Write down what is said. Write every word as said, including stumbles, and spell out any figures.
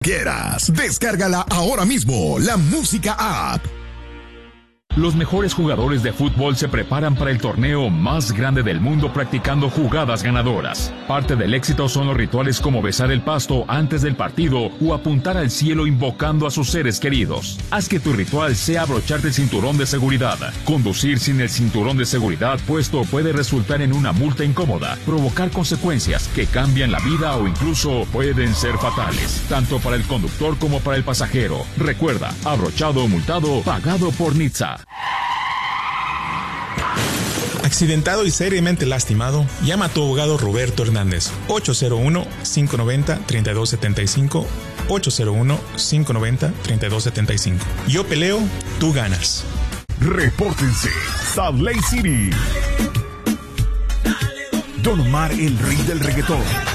Quieras, descárgala ahora mismo, la Música App. Los mejores jugadores de fútbol se preparan para el torneo más grande del mundo practicando jugadas ganadoras. Parte del éxito son los rituales como besar el pasto antes del partido o apuntar al cielo invocando a sus seres queridos. Haz que tu ritual sea abrocharte el cinturón de seguridad. Conducir sin el cinturón de seguridad puesto puede resultar en una multa incómoda, provocar consecuencias que cambian la vida o incluso pueden ser fatales, tanto para el conductor como para el pasajero. Recuerda, abrochado o multado, pagado por Nitsa. Accidentado y seriamente lastimado, llama a tu abogado Roberto Hernández. ocho cero uno, cinco nueve cero, tres dos siete cinco. ocho cero uno, cinco nueve cero, tres dos siete cinco. Yo peleo, tú ganas. Repórtense. Salt Lake City. Don Omar, el rey del reggaetón.